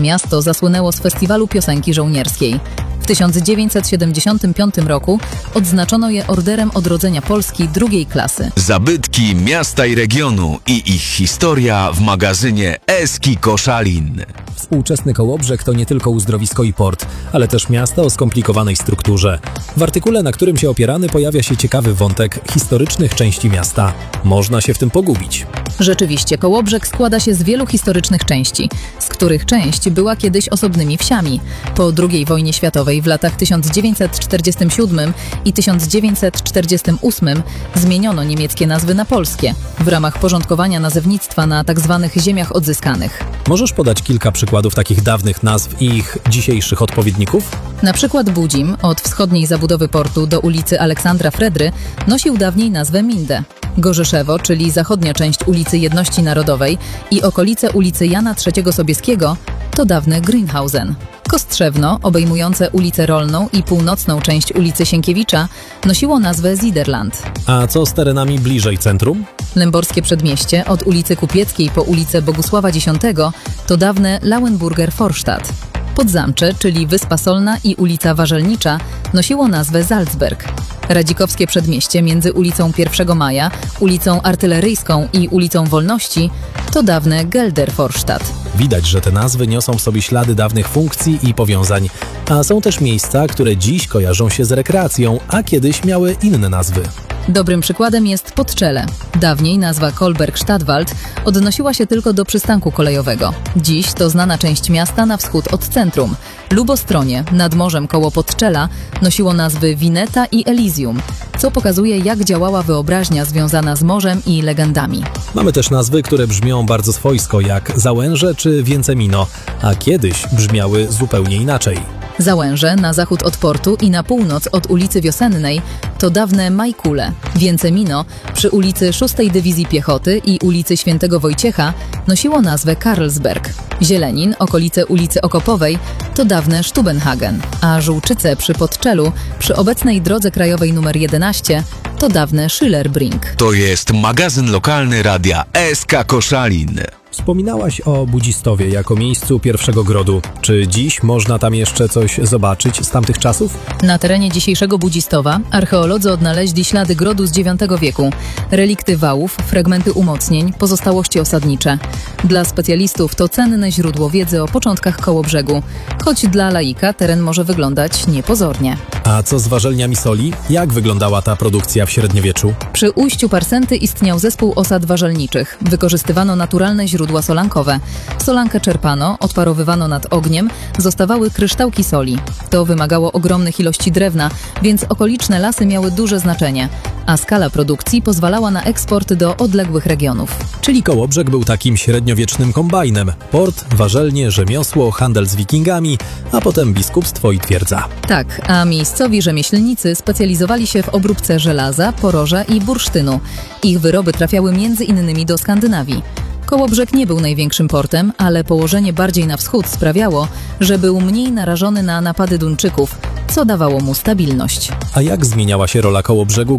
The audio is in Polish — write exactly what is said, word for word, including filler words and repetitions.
Miasto zasłynęło z festiwalu piosenki żołnierskiej. W tysiąc dziewięćset siedemdziesiątym piątym roku odznaczono je Orderem Odrodzenia Polski drugiej klasy. Zabytki miasta i regionu i ich historia w magazynie Eski Koszalin. Współczesny Kołobrzeg to nie tylko uzdrowisko i port, ale też miasto o skomplikowanej strukturze. W artykule, na którym się opieramy, pojawia się ciekawy wątek historycznych części miasta. Można się w tym pogubić. Rzeczywiście, Kołobrzeg składa się z wielu historycznych części, z których część była kiedyś osobnymi wsiami. Po drugiej wojnie światowej w latach tysiąc dziewięćset czterdziestym siódmym i tysiąc dziewięćset czterdziestym ósmym zmieniono niemieckie nazwy na polskie w ramach porządkowania nazewnictwa na tzw. ziemiach odzyskanych. Możesz podać kilka przykładów takich dawnych nazw i ich dzisiejszych odpowiedników? Na przykład Budzim, od wschodniej zabudowy portu do ulicy Aleksandra Fredry, nosił dawniej nazwę Mindę. Gorzyszewo, czyli zachodnia część ulicy Jedności Narodowej i okolice ulicy Jana trzeciego Sobieskiego, to dawny Grünhausen. Kostrzewno, obejmujące ulicę Rolną i północną część ulicy Sienkiewicza, nosiło nazwę Ziderland. A co z terenami bliżej centrum? Lęborskie Przedmieście, od ulicy Kupieckiej po ulicę Bogusława Dziesiątego, to dawne Lauenburger Vorstadt. Podzamcze, czyli Wyspa Solna i ulica Warzelnicza, nosiło nazwę Salzberg. Radzikowskie Przedmieście między ulicą pierwszego Maja, ulicą Artyleryjską i ulicą Wolności to dawne Gelder Vorstadt. Widać, że te nazwy niosą w sobie ślady dawnych funkcji i powiązań, a są też miejsca, które dziś kojarzą się z rekreacją, a kiedyś miały inne nazwy. Dobrym przykładem jest Podczele. Dawniej nazwa Kolberg-Stadtwald odnosiła się tylko do przystanku kolejowego. Dziś to znana część miasta na wschód od centrum. Lubostronie, nad morzem koło Podczela, nosiło nazwy Wineta i Elysium, co pokazuje, jak działała wyobraźnia związana z morzem i legendami. Mamy też nazwy, które brzmią bardzo swojsko, jak Załęże czy Więcemino, a kiedyś brzmiały zupełnie inaczej. Załęże na zachód od portu i na północ od ulicy Wiosennej to dawne Majkule. Więcemino przy ulicy szóstej Dywizji Piechoty i ulicy Świętego Wojciecha nosiło nazwę Karlsberg. Zielenin, okolice ulicy Okopowej to dawne Stubenhagen, a Żółczyce przy Podczelu przy obecnej drodze krajowej numer jedenaście to dawne Schillerbrink. To jest magazyn lokalny radia S K Koszalin. Wspominałaś o Budzistowie jako miejscu pierwszego grodu. Czy dziś można tam jeszcze coś zobaczyć z tamtych czasów? Na terenie dzisiejszego Budzistowa archeolodzy odnaleźli ślady grodu z dziewiątego wieku, relikty wałów, fragmenty umocnień, pozostałości osadnicze. Dla specjalistów to cenne źródło wiedzy o początkach Kołobrzegu, choć dla laika teren może wyglądać niepozornie. A co z warzelniami soli? Jak wyglądała ta produkcja w średniowieczu? Przy ujściu Parsenty istniał zespół osad warzelniczych. Wykorzystywano naturalne źródła solankowe. Solankę czerpano, odparowywano nad ogniem, zostawały kryształki soli. To wymagało ogromnych ilości drewna, więc okoliczne lasy miały duże znaczenie, a skala produkcji pozwalała na eksport do odległych regionów. Czyli Kołobrzeg był takim średniowiecznym kombajnem. Port, warzelnie, rzemiosło, handel z wikingami, a potem biskupstwo i twierdza. Tak, a miejscowi rzemieślnicy specjalizowali się w obróbce żelaza, poroża i bursztynu. Ich wyroby trafiały między innymi do Skandynawii. Kołobrzeg nie był największym portem, ale położenie bardziej na wschód sprawiało, że był mniej narażony na napady Duńczyków, co dawało mu stabilność. A jak zmieniała się rola Kołobrzegu,